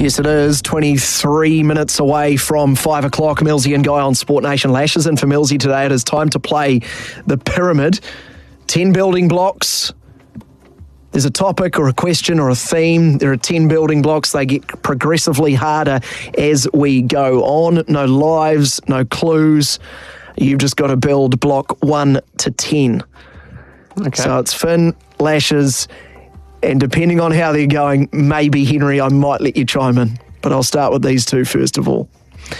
Yes, it is. 23 minutes away from 5 o'clock. Millsy and Guy on Sport Nation. Lashes in for Millsy today. It is time to play the pyramid. 10 building blocks. There's a topic or a question or a theme. There are 10 building blocks. They get progressively harder as we go on. No lives, no clues. You've just got to build block 1 to 10. Okay. So it's Finn, Lashes, and depending on how they're going, maybe Henry, I might let you chime in. But I'll start with these two first of all.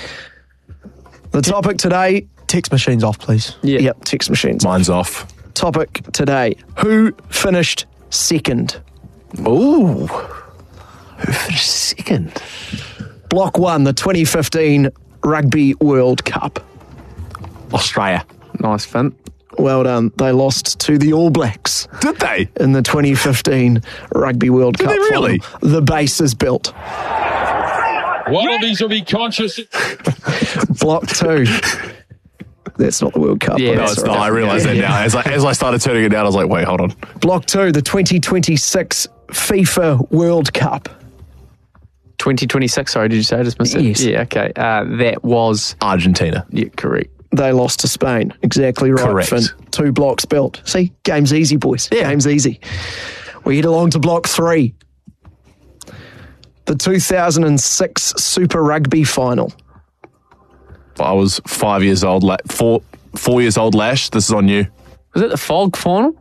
The topic today... Text machines off, please. Yep, text machines. Mine's off. Topic today. Who finished second? Ooh. Who finished second? Block 1, the 2015 Rugby World Cup. Australia. Nice, Finn. Well done. They lost to the All Blacks Did they? in the 2015 Rugby World Cup. they really? Final. The base is built. One of these will be conscious. Block 2. That's not the World Cup. Yeah, but No, that's it's all not. right. I realised that now. As I started turning it down, I was like, wait, hold on. Block 2, the 2026 FIFA World Cup. 2026, sorry, did you say? I just missed it. Yes. Yeah, okay. That was... Argentina. Yeah, correct. They lost to Spain. Exactly right, Correct. Finn. 2 blocks built. See, game's easy, boys. Yeah. Game's easy. We head along to block 3. The 2006 Super Rugby final. I was 5 years old. 4 years old, Lash. This is on you. Was it the Fog final?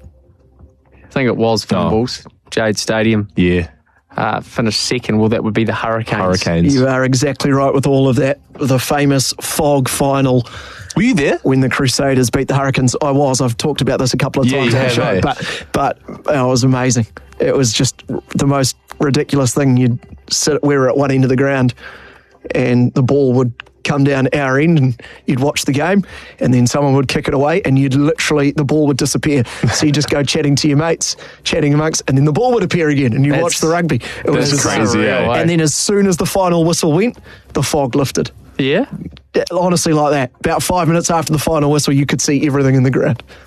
I think it was Finballs. Jade Stadium. Yeah. Finished second. Well, that would be the Hurricanes. Hurricanes. You are exactly right with all of that. The famous Fog final Were you there? when the Crusaders beat the Hurricanes. I was. I've talked about this a couple of Yeah, times you on the have, show. But it was amazing. It was just the most ridiculous thing. You'd sit, we were at one end of the ground and the ball would come down our end and you'd watch the game and then someone would kick it away and you'd literally, the ball would disappear. So you just go chatting to your mates, chatting amongst, and then the ball would appear again and you That's- watch the rugby. It was that's just crazy, surreal, eh? And then as soon as the final whistle went, the fog lifted. Yeah? Honestly, like that. About 5 minutes after the final whistle, you could see everything in the ground.